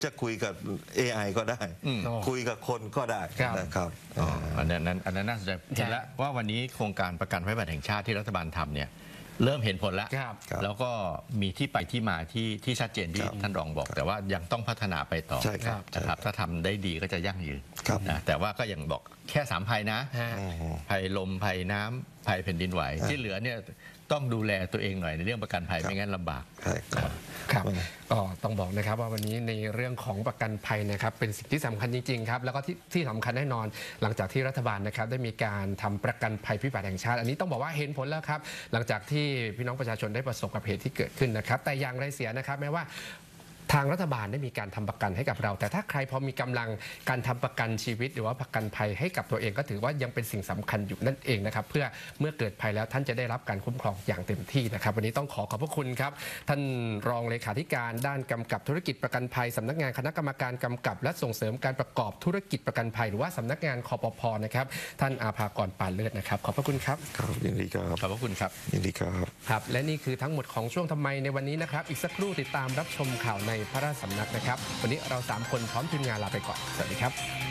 จะคุยกับ AI ก็ได้คุยกับคนก็ได้นะครับอันนั้นน่าสนใจเห็นแล้วว่าวันนี้โครงการประกันภัยพิบัติแห่งชาติที่รัฐบาลทำเนี่ยเริ่มเห็นผลแล้วแล้วก็มีที่ไปที่มาที่ชัดเจนที่ท่านรองบอกแต่ว่ายังต้องพัฒนาไปต่อนะครับถ้าทำได้ดีก็จะยั่งยืนนะแต่ว่าก็ยังบอกแค่3 ภัยนะภัยลมภัยน้ำภัยแผ่นดินไหวที่เหลือเนี่ยต้องดูแลตัวเองหน่อยในเรื่องประกันภัยไม่งั้นลำบากครับก็ต้องบอกนะครับว่าวันนี้ในเรื่องของประกันภัยนะครับเป็นสิ่งที่สำคัญจริงๆครับแล้วก็ที่สำคัญแน่นอนหลังจากที่รัฐบาลนะครับได้มีการทำประกันภัยพิบัติแห่งชาติอันนี้ต้องบอกว่าเห็นผลแล้วครับหลังจากที่พี่น้องประชาชนได้ประสบกับเหตุที่เกิดขึ้นนะครับแต่อย่างไรเสียนะครับแม้ว่าทางรัฐบาลได้มีการทำประกันให้กับเราแต่ถ้าใครพอมีกำลังการทำประกันชีวิตหรือว่าประกันภัยให้กับตัวเองก็ถือว่ายังเป็นสิ่งสำคัญอยู่นั่นเองนะครับเพื่อเมื่อเกิดภัยแล้วท่านจะได้รับการคุ้มครองอย่างเต็มที่นะครับวันนี้ต้องขอบพระคุณครับท่านรองเลขาธิการด้านกำกับธุรกิจประกันภัยสำนักงานคณะกรรมการกำกับและส่งเสริมการประกอบธุรกิจประกันภัยหรือว่าสำนักงานคปภนะครับท่านอาภากร ปานเลิศนะครับขอบพระคุณครับครับยินดีครับขอบพระคุณครับยินดีครับครับและนี่คือทั้งหมดของช่วงทำไมในวันนี้นะครับอีกสักครู่ติดตามรับชมข่าวในพระราชสำนักนะครับวันนี้เรา3 คนพร้อมทีมงานลาไปก่อนสวัสดีครับ